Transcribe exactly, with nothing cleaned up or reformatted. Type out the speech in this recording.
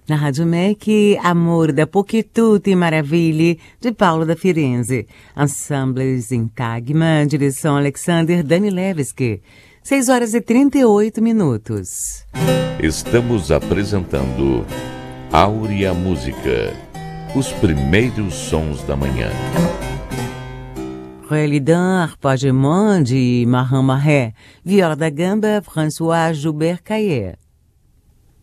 Na Rádio M E C, Amor da Pochetutti Maraviglie, de Paulo da Firenze. Ensemble Sintagma, direção Alexander Danilevski. seis horas e trinta e oito minutos. Estamos apresentando Áurea Música, os primeiros sons da manhã. Rélidan, Arpagement, de Marin Marais. Viola da Gamba, François Joubert Caillet.